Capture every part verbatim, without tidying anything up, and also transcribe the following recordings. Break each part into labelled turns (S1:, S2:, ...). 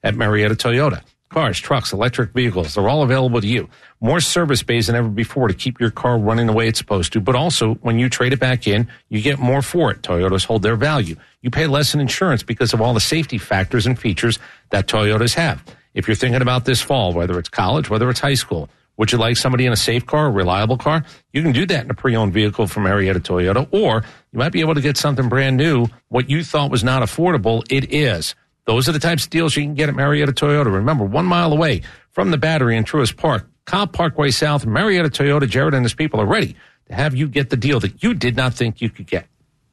S1: at Marietta Toyota. Cars, trucks, electric vehicles, they're all available to you. More service bays than ever before to keep your car running the way it's supposed to. But also, when you trade it back in, you get more for it. Toyotas hold their value. You pay less in insurance because of all the safety factors and features that Toyotas have. If you're thinking about this fall, whether it's college, whether it's high school, would you like somebody in a safe car, a reliable car? You can do that in a pre-owned vehicle from Marietta Toyota, or you might be able to get something brand new. What you thought was not affordable, it is. Those are the types of deals you can get at Marietta Toyota. Remember, one mile away from the Battery in Truist Park, Cobb Parkway South, Marietta Toyota. Jared and his people are ready to have you get the deal that you did not think you could get.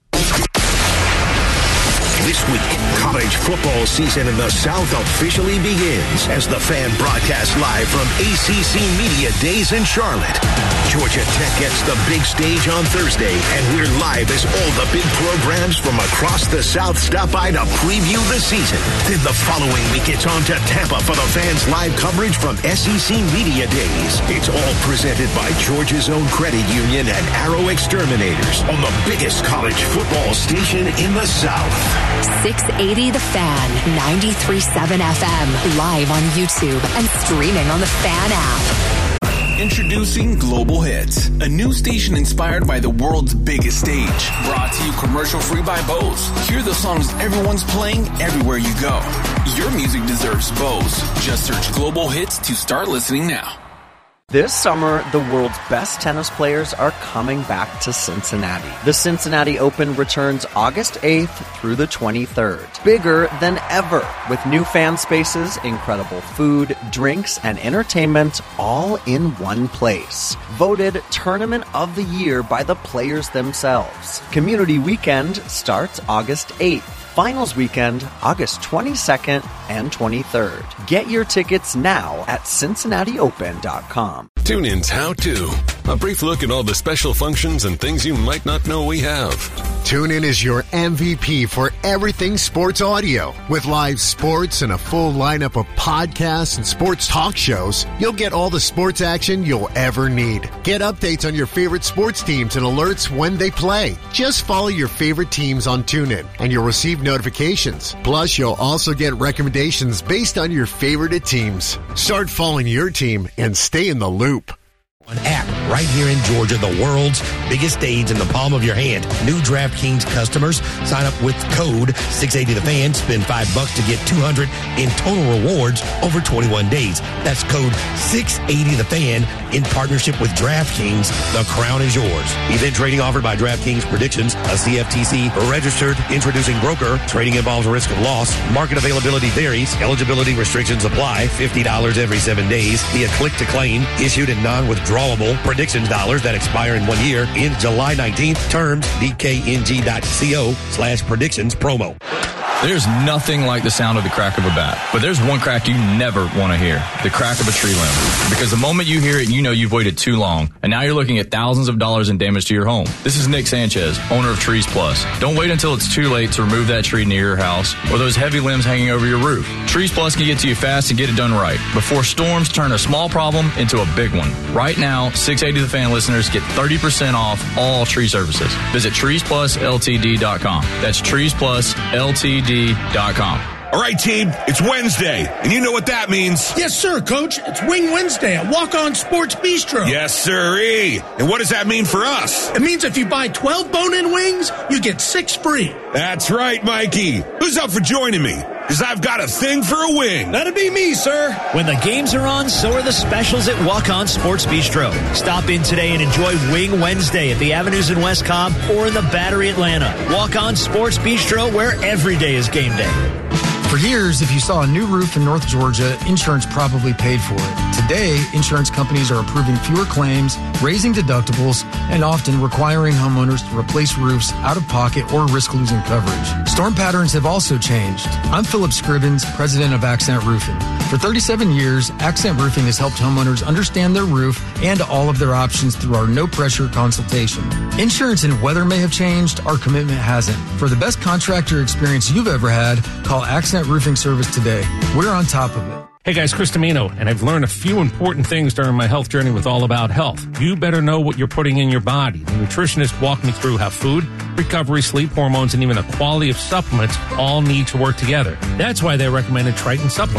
S2: This week, college football season in the South officially begins as the Fan broadcasts live from A C C Media Days in Charlotte. Georgia Tech gets the big stage on Thursday, and we're live as all the big programs from across the South stop by to preview the season. Then the following week, it's on to Tampa for the Fans live coverage from S E C Media Days. It's all presented by Georgia's own credit union and Arrow Exterminators on the biggest college football station in the South.
S3: six eighty The Fan, ninety-three point seven F M, live on YouTube and streaming on the Fan app.
S4: Introducing Global Hits, a new station inspired by the world's biggest stage. Brought to you commercial-free by Bose. Hear the songs everyone's playing everywhere you go. Your music deserves Bose. Just search Global Hits to start listening now.
S5: This summer, the world's best tennis players are coming back to Cincinnati. The Cincinnati Open returns August eighth through the twenty-third. Bigger than ever, with new fan spaces, incredible food, drinks, and entertainment all in one place. Voted Tournament of the Year by the players themselves. Community Weekend starts August eighth. Finals weekend, August twenty-second and twenty-third. Get your tickets now at Cincinnati Open dot com.
S6: TuneIn's How To. A brief look at all the special functions and things you might not know we have.
S7: TuneIn is your M V P for everything sports audio. With live sports and a full lineup of podcasts and sports talk shows, you'll get all the sports action you'll ever need. Get updates on your favorite sports teams and alerts when they play. Just follow your favorite teams on TuneIn, and you'll receive notifications. Plus, you'll also get recommendations based on your favorite teams. Start following your team and stay in the loop.
S8: An app right here in Georgia, the world's biggest stage in the palm of your hand. New DraftKings customers sign up with code six eighty the fan, spend five bucks to get two hundred in total rewards over twenty-one days. That's code six eighty the fan in partnership with DraftKings. The crown is yours. Event trading offered by DraftKings Predictions, a C F T C registered introducing broker. Trading involves a risk of loss. Market availability varies. Eligibility restrictions apply. fifty dollars every seven days via click to claim. Issued in non-withdrawable predictions dollars that expire in one year in July nineteenth. Terms D K N G dot co slash predictions promo.
S9: There's nothing like the sound of the crack of a bat, but there's one crack you never want to hear, the crack of a tree limb. Because the moment you hear it, you know you've waited too long, and now you're looking at thousands of dollars in damage to your home. This is Nick Sanchez, owner of Trees Plus. Don't wait until it's too late to remove that tree near your house or those heavy limbs hanging over your roof. Trees Plus can get to you fast and get it done right before storms turn a small problem into a big one. Right now, six eighty The Fan listeners get thirty percent off all tree services. Visit trees plus L T D dot com. That's trees plus L T D dot com.
S10: All right, team, it's Wednesday, and you know what that means.
S11: Yes, sir, Coach. It's Wing Wednesday at Walk On Sports Bistro.
S10: Yes, sir-y. And what does that mean for us?
S11: It means if you buy twelve bone-in wings, you get six free.
S10: That's right, Mikey. Who's up for joining me? Because I've got a thing for a wing.
S11: That'd be me, sir.
S12: When the games are on, so are the specials at Walk On Sports Bistro. Stop in today and enjoy Wing Wednesday at the Avenues in West Cobb or in the Battery, Atlanta. Walk On Sports Bistro, where every day is game day.
S13: For years, if you saw a new roof in North Georgia, insurance probably paid for it. Today, insurance companies are approving fewer claims, raising deductibles, and often requiring homeowners to replace roofs out of pocket or risk losing coverage. Storm patterns have also changed. I'm Philip Scribbins, president of Accent Roofing. For thirty-seven years, Accent Roofing has helped homeowners understand their roof and all of their options through our no-pressure consultation. Insurance and weather may have changed, our commitment hasn't. For the best contractor experience you've ever had, call Accent Roofing Service today. We're on top of it.
S1: Hey guys, Chris Domino, and I've learned a few important things during my health journey with All About Health. You better know what you're putting in your body. The nutritionist walked me through how food, recovery, sleep, hormones, and even the quality of supplements all need to work together. That's why they recommended Triton supplements.